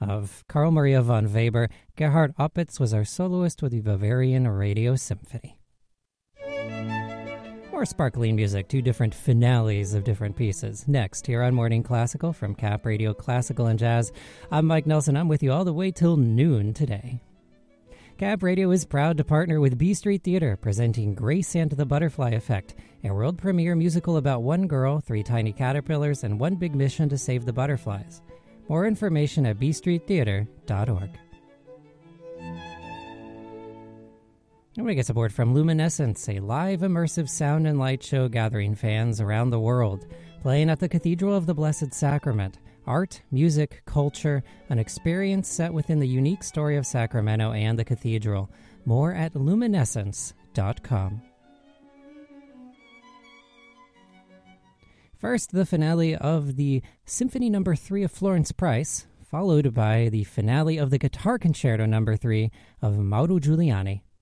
of Carl Maria von Weber. Gerhard Opitz was our soloist with the Bavarian Radio Symphony. More sparkling music, two different finales of different pieces. Next, here on Morning Classical from Cap Radio Classical and Jazz, I'm Mike Nelson. I'm with you all the way till noon today. Cap Radio is proud to partner with B Street Theater, presenting Grace and the Butterfly Effect, a world premiere musical about one girl, three tiny caterpillars, and one big mission to save the butterflies. More information at bstreettheater.org. And we get support from Luminescence, a live immersive sound and light show gathering fans around the world, playing at the Cathedral of the Blessed Sacrament. Art, music, culture, an experience set within the unique story of Sacramento and the cathedral. More at luminescence.com. First, the finale of the Symphony No. 3 of Florence Price, followed by the finale of the Guitar Concerto No. 3 of Mauro Giuliani.